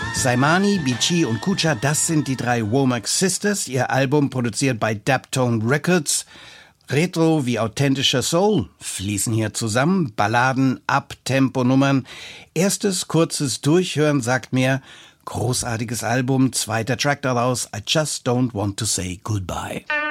Saimani, Beachy und Kucha, das sind die 3 Womack Sisters. Ihr Album produziert bei Daptone Records. Retro wie authentischer Soul fließen hier zusammen. Balladen, Up-Tempo-Nummern. Erstes kurzes Durchhören sagt mir, großartiges Album. Zweiter Track daraus, I Just Don't Want to Say Goodbye.